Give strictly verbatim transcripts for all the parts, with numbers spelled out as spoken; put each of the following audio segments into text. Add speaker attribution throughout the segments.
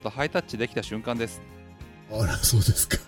Speaker 1: とハイタッチできた瞬間です。
Speaker 2: あら、そうですか。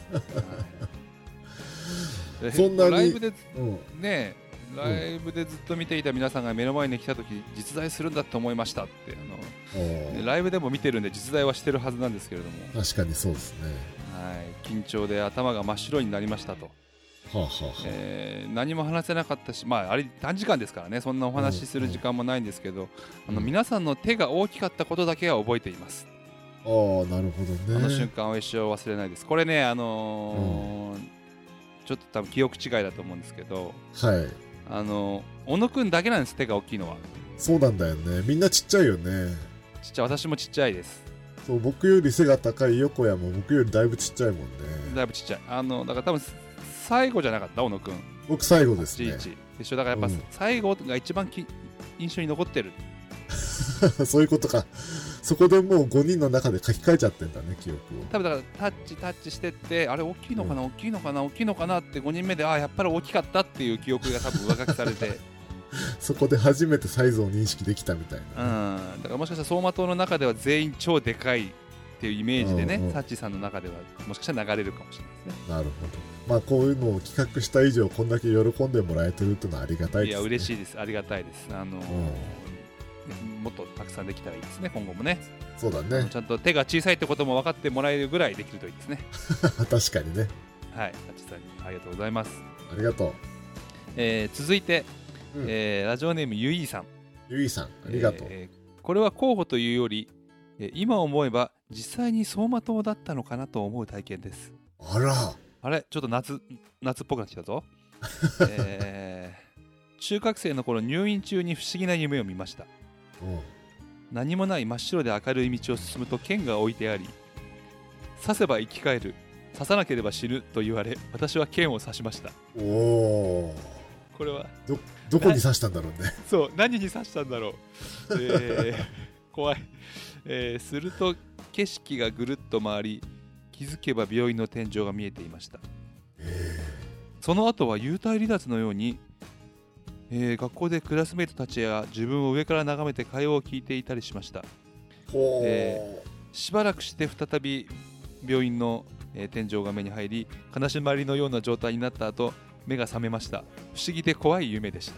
Speaker 1: はい、
Speaker 2: そんなに
Speaker 1: ライブで、
Speaker 2: うん、
Speaker 1: ねライブでずっと見ていた皆さんが目の前に来た時実在するんだと思いましたって、あの、ね、ライブでも見てるんで実在はしてるはずなんですけれども、
Speaker 2: 確かにそうですね。
Speaker 1: はい、緊張で頭が真っ白になりましたと。
Speaker 2: はあはあはあ、
Speaker 1: えー、何も話せなかったし、まあ、あれ短時間ですからね、そんなお話しする時間もないんですけど、うんうん、あの皆さんの手が大きかったことだけは覚えています。
Speaker 2: ああ、なるほどね。
Speaker 1: あの瞬間は一生忘れないです。これね、あのーうん、ちょっと多分記憶違いだと思うんですけど、
Speaker 2: はい、
Speaker 1: あの小野くんだけなんです、手が大きいのは。
Speaker 2: そうなんだよね。みんなちっちゃいよね。
Speaker 1: ちっちゃい、私もちっちゃいです。
Speaker 2: そう、僕より背が高い横谷も僕よりだいぶちっちゃいもんね。
Speaker 1: だいぶちっちゃい。あのだから多分最後じゃなかった、小野くん。
Speaker 2: 僕最後ですね。
Speaker 1: はちじゅういちでしょ。だからやっぱ最後が一番き印象に残ってる。
Speaker 2: そういうことか。そこでもうごにんの中で書き換えちゃってんだね、記憶を。
Speaker 1: 多分だからタッチタッチしてって、あれ大きいのかな、うん、大きいのかな大きいのかなってごにんめで、ああやっぱり大きかったっていう記憶が多分上書きされて
Speaker 2: そこで初めてサイズを認識できたみたいな、
Speaker 1: ね、うん、だからもしかしたら走馬灯の中では全員超でかいっていうイメージでね、うんうん、サッチさんの中ではもしかしたら流れるかもしれないですね。
Speaker 2: なるほど。まあこういうのを企画した以上こんだけ喜んでもらえてるってのはありがたいですね。
Speaker 1: いや嬉しいです、ありがたいです。あのーうん、もっとたくさんできたらいいですね、今後もね。
Speaker 2: そうだね。
Speaker 1: ちゃんと手が小さいってことも分かってもらえるぐらいできるといいですね。
Speaker 2: 確かにね。
Speaker 1: はい、サッチさんにありがとうございます。
Speaker 2: ありがとう。
Speaker 1: えー、続いて、
Speaker 2: うん
Speaker 1: えー、ラジオネームゆいさん。
Speaker 2: ゆいさん、ありがとう。
Speaker 1: えー、これは候補というより、えー、今思えば実際に走馬灯だったのかなと思う体験です。
Speaker 2: あら、
Speaker 1: あれちょっと夏夏っぽくなってきたぞ。えー、中学生の頃入院中に不思議な夢を見ました。何もない真っ白で明るい道を進むと剣が置いてあり、刺せば生き返る、刺さなければ死ぬと言われ、私は剣を刺しました。
Speaker 2: おお、
Speaker 1: これは
Speaker 2: ど, どこに刺したんだろうね。
Speaker 1: そう、何に刺したんだろう、えー、怖い、えー、すると景色がぐるっと回り、気づけば病院の天井が見えていました。その後は幽体離脱のように、えー、学校でクラスメイトたちや自分を上から眺めて会話を聞いていたりしました。えー、しばらくして再び病院の、えー、天井が目に入り、金縛りのような状態になった後、目が覚めました。不思議で怖い夢でした。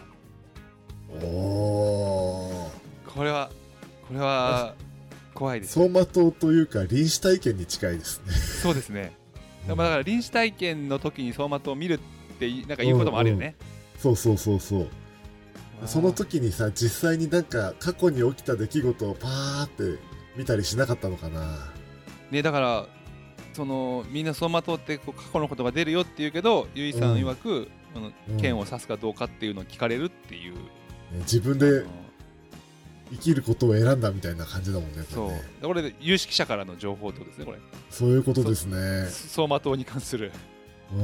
Speaker 2: おー、
Speaker 1: これはこれは怖いです。
Speaker 2: 走馬灯というか臨死体験に近いですね。
Speaker 1: そうですね。だから臨死体験の時に走馬灯を見るってなんか言うこともあるよね、
Speaker 2: うんうん、そうそうそうそう。その時にさ、実際になんか過去に起きた出来事をパーって見たりしなかったのかな。
Speaker 1: ね、だからそのみんな走馬灯ってこう過去のことが出るよって言うけど、ゆいさん曰く、うん、この剣を刺すかどうかっていうのを聞かれるっていう、ね、
Speaker 2: 自分で生きることを選んだみたいな感じだもんね。
Speaker 1: そうね、これ有識者からの情報ってことですね、これ。
Speaker 2: そういうことですね。
Speaker 1: 走馬灯に関する、
Speaker 2: うん、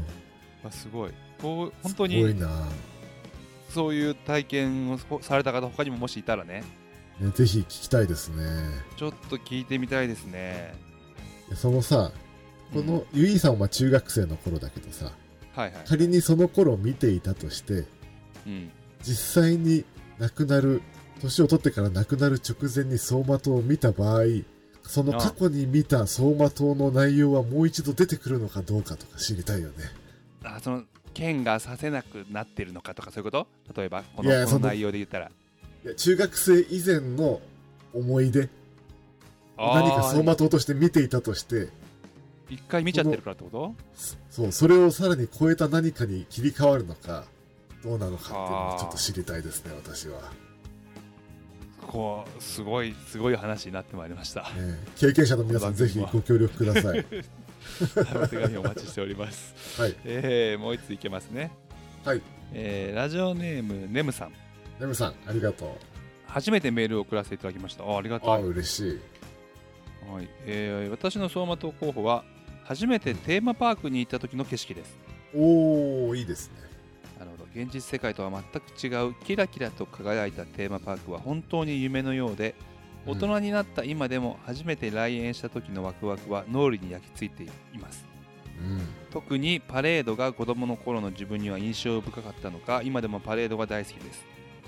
Speaker 1: あ、すごい。こう本当に
Speaker 2: すごいな。
Speaker 1: そういう体験をされた方他にももしいたら ね,
Speaker 2: ね、ぜひ聞きたいですね。
Speaker 1: ちょっと聞いてみたいですね。
Speaker 2: そのさ、このゆいさんは中学生の頃だけどさ、
Speaker 1: はいはい、
Speaker 2: 仮にその頃見ていたとして、
Speaker 1: うん、
Speaker 2: 実際に亡くなる、年を取ってから亡くなる直前に走馬灯を見た場合、その過去に見た走馬灯の内容はもう一度出てくるのかどうかとか知りたいよね。
Speaker 1: あ、その剣が刺せなくなってるのかとかそういうこと？例えばこ の, この内容で言ったら、
Speaker 2: いや、中学生以前の思い出、何か走馬灯として見ていたとして、
Speaker 1: 一回見ちゃってるからってこと？
Speaker 2: そう、それをさらに超えた何かに切り替わるのかどうなのかっていうのをちょっと知りたいですね、私は。
Speaker 1: こうすごいすごい話になってまいりました、
Speaker 2: ね、経験者の皆さんぜひご協力ください。
Speaker 1: お手紙お待ちしております、はい。えー、もう一ついけますね。
Speaker 2: はい、
Speaker 1: えー、ラジオネームネムさん。
Speaker 2: ネムさん、ありがとう。
Speaker 1: 初めてメールを送らせていただきました。 あ, ありがとう。
Speaker 2: あ、嬉しい。
Speaker 1: はい、えー、私の走馬灯候補は初めてテーマパークに行った時の景色です。
Speaker 2: おー、いいですね。
Speaker 1: なるほど。現実世界とは全く違うキラキラと輝いたテーマパークは本当に夢のようで、大人になった今でも初めて来園した時のワクワクは脳裏に焼き付いています、うん、特にパレードが子供の頃の自分には印象深かったのか、今でもパレードが大好きです。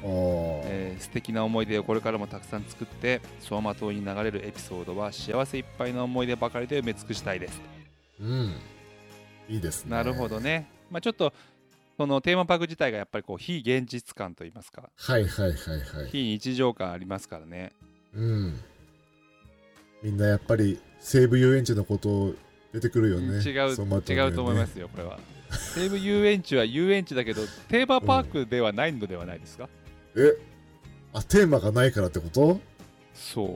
Speaker 1: えー、素敵な思い出をこれからもたくさん作って走馬灯に流れるエピソードは幸せいっぱいの思い出ばかりで埋め尽くしたいです。
Speaker 2: うん、いいですね。
Speaker 1: なるほどね。まあ、ちょっとそのテーマパーク自体がやっぱりこう非現実感といいますか、
Speaker 2: はいはいはいはい。
Speaker 1: 非日常感ありますからね。
Speaker 2: うん。みんなやっぱり西武遊園地のこと出てくるよね。
Speaker 1: 違う、ね、違うと思いますよこれは。西武遊園地は遊園地だけどテーマパークではないのではないですか、
Speaker 2: うん、えあ、テーマがないからってこと？
Speaker 1: そう。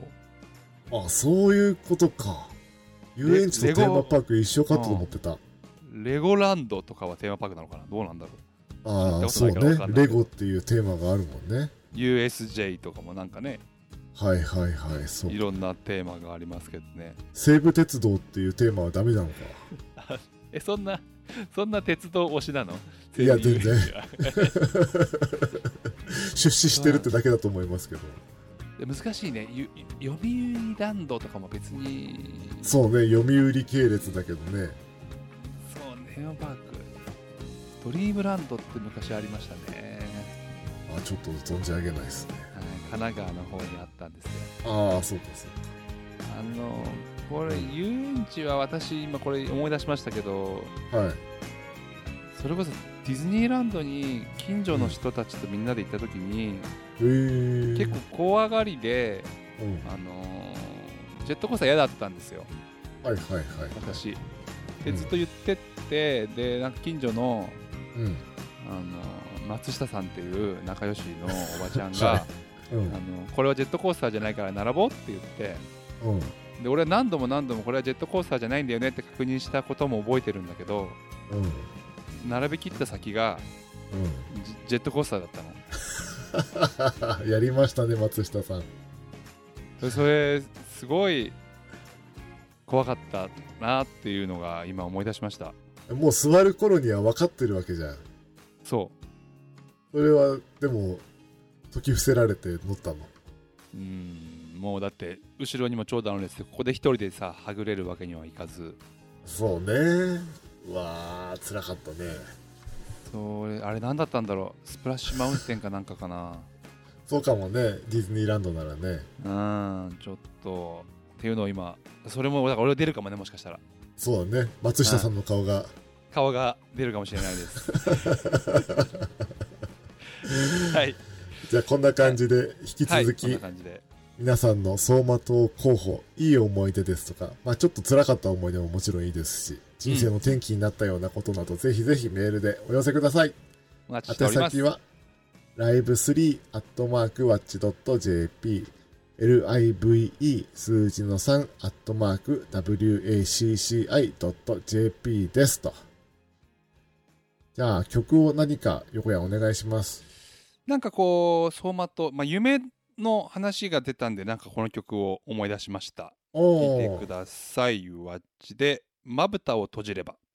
Speaker 2: あ、そういうことか。遊園地とテーマパーク一緒かと思ってた。
Speaker 1: レゴランドとかはテーマパークなのかな、どうなんだろう。
Speaker 2: ああ、そうね。レゴっていうテーマがあるもんね。
Speaker 1: ユーエスジェー とかもなんかね。
Speaker 2: はいはいはい、そう。
Speaker 1: いろんなテーマがありますけどね。
Speaker 2: 西武鉄道っていうテーマはダメなのか。
Speaker 1: え、そんな、そんな鉄道推しなの？
Speaker 2: いや、全然。出資してるってだけだと思いますけど。
Speaker 1: 難しいね。読売ランドとかも別に。
Speaker 2: そうね、読売系列だけどね。
Speaker 1: そうね、テーマパーク。ドリームランドって昔ありましたね。
Speaker 2: あ、ちょっと存じ上げないですね。
Speaker 1: はい、神奈川の方にあったんですよ。
Speaker 2: ああ、そうかそうか。
Speaker 1: あの、これ、遊園地は私、今これ思い出しましたけど、
Speaker 2: はい。
Speaker 1: それこそディズニーランドに近所の人たちとみんなで行った時に、
Speaker 2: うん、
Speaker 1: 結構怖がりで、
Speaker 2: うん、
Speaker 1: あのー、ジェットコースター嫌だったんですよ。
Speaker 2: はいはいはい。
Speaker 1: 私。で、ずっと言ってって、で、なんか近所の、
Speaker 2: うん、
Speaker 1: あのー、松下さんっていう仲良しのおばちゃんが、はいうん、あのこれはジェットコースターじゃないから並ぼうって言って、うん、で俺は何度も何度もこれはジェットコースターじゃないんだよねって確認したことも覚えてるんだけど、うん、並びきった先が、うん、ジ, ジェットコースターだった
Speaker 2: の。やりましたね、松下さん。
Speaker 1: それすごい怖かったなっていうのが今思い出しました。
Speaker 2: もう座る頃には分かってるわけじゃん。
Speaker 1: そう。
Speaker 2: それはでも解き伏せられて乗ったの？
Speaker 1: うーん、もうだって後ろにも長蛇の列でここで一人でさはぐれるわけにはいかず。
Speaker 2: そうね。うわー辛かったね。
Speaker 1: それあれ何だったんだろう、スプラッシュマウンテンかなんかかな。
Speaker 2: そうかもね、ディズニーランドならね。
Speaker 1: うん、ちょっとっていうのを今それもだから俺は出るかもね、もしかしたら。
Speaker 2: そうだね、松下さんの顔が
Speaker 1: 顔が出るかもしれないです。はい。
Speaker 2: じゃあこんな感じで引き続き、はい、皆さんの走馬灯候補、いい思い出ですとか、まあ、ちょっと辛かった思い出ももちろんいいですし、人生の転機になったようなことなど、うん、ぜひぜひメールでお寄せください。
Speaker 1: お待ちしております。
Speaker 2: 宛先はライブスリー アットマーク ワッチ ドット ジェーピー エルアイブイイー 数字のさん アットマーク ダブリューエーシーシーアイ ドット ジェーピー ですと。じゃあ曲を何か横谷お願いします。
Speaker 1: なんかこう走馬灯、まあ、夢の話が出たんで、なんかこの曲を思い出しました。聴いてください。ワッチでまぶたを閉じれば。